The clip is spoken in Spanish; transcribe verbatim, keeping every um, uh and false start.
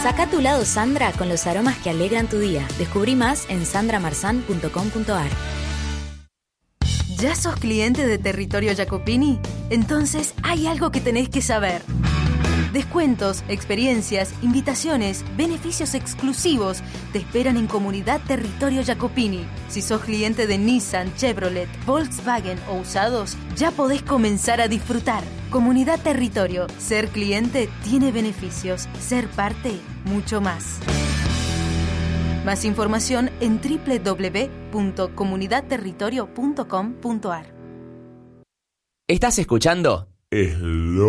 Saca tu lado Sandra con los aromas que alegran tu día. Descubrí más en sandra marzán punto com punto a r. ¿Ya sos cliente de Territorio Jacopini? Entonces hay algo que tenés que saber. Descuentos, experiencias, invitaciones, beneficios exclusivos te esperan en Comunidad Territorio Jacopini. Si sos cliente de Nissan, Chevrolet, Volkswagen o usados, ya podés comenzar a disfrutar. Comunidad Territorio. Ser cliente tiene beneficios. Ser parte, mucho más. Más información en doble u doble u doble u punto comunidad territorio punto com punto a r. ¿Estás escuchando? Es lo